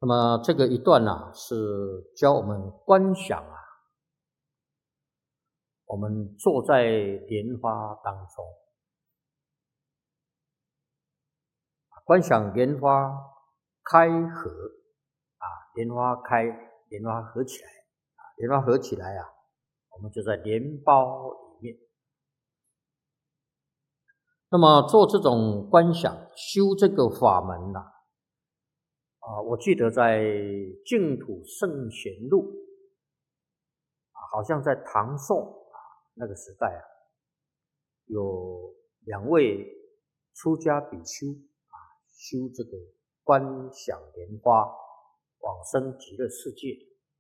那么这个一段是教我们观想我们坐在莲花当中，观想莲花开合莲花开，莲花合起来莲花合起来我们就在莲苞里面。那么做这种观想，修这个法门我记得在净土圣贤录好像在唐宋那个时代有2位出家比丘修这个观想莲花往生极乐世界。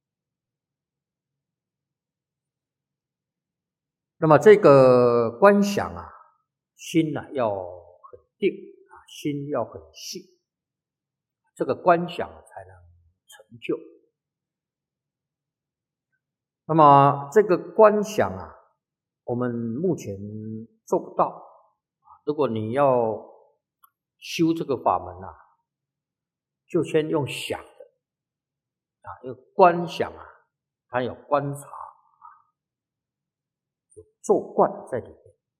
那么这个观想心要很定心要很细，这个观想才能成就。那么这个观想我们目前做不到如果你要修这个法门就先用想的因为观想它有观察有做观在里面。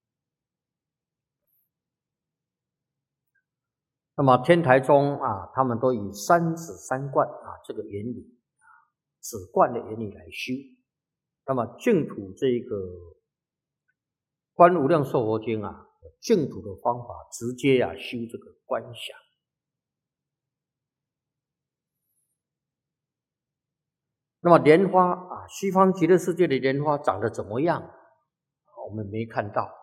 那么天台宗他们都以三止三观这个原理止观的原理来修。那么净土这个观无量寿佛经净土的方法直接修这个观想。那么莲花西方极乐世界的莲花长得怎么样我们没看到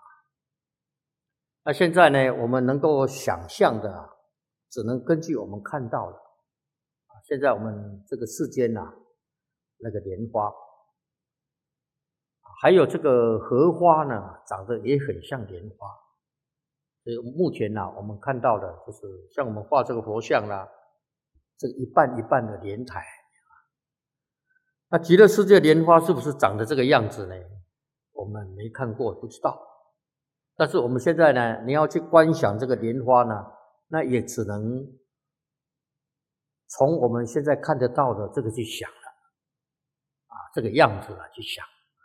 那现在呢我们能够想象的只能根据我们看到的现在我们这个世间那个莲花还有这个荷花呢长得也很像莲花。所以目前我们看到的就是像我们画这个佛像这个一半一半的莲台。那极乐世界莲花是不是长得这个样子呢？我们没看过不知道。但是我们现在呢你要去观想这个莲花呢那也只能从我们现在看得到的这个去想了这个样子去想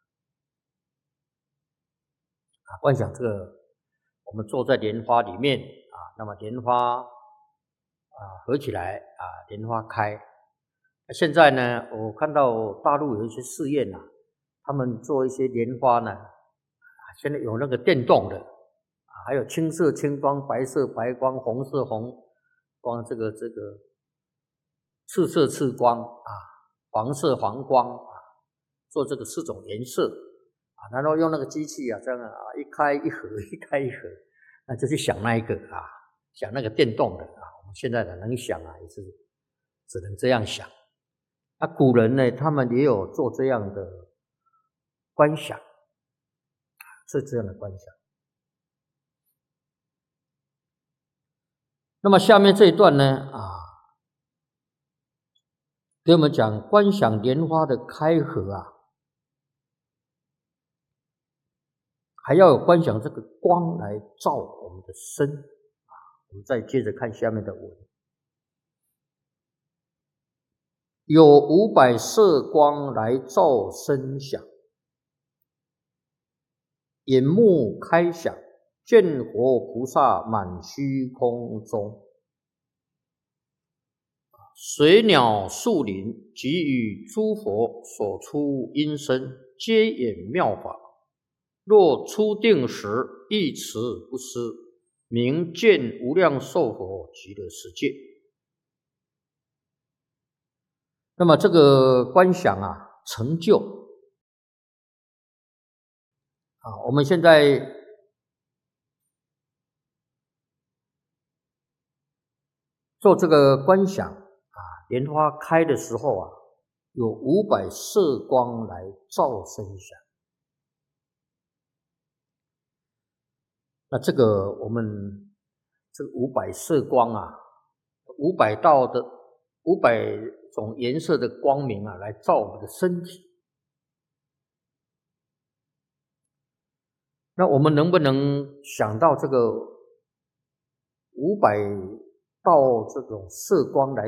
观想这个我们坐在莲花里面那么莲花合起来莲花开。现在呢我看到大陆有一些寺院他们做一些莲花呢现在有那个电动的还有青色青光白色白光红色红光这个赤色赤光黄色黄光做这个4种颜色然后用那个机器这样一开一合一开一合那就去想那一个想那个电动的我们现在能想也是只能这样想。古人呢他们也有做这样的观想是这样的观想。那么下面这一段呢给我们讲观想莲花的开合还要有观想这个光来照我们的身我们再接着看下面的文。有500色光来照身想，眼目开想，见佛菩萨满虚空中，水鸟树林及与诸佛所出音声，皆演妙法。若初定时，一持不失，名见无量寿佛极乐世界。那么这个观想成就我们现在做这个观想莲花开的时候有500色光来照身想。那这个我们这个500色光500道的500种颜色的光明来照我们的身体。那我们能不能想到这个500道这种色光来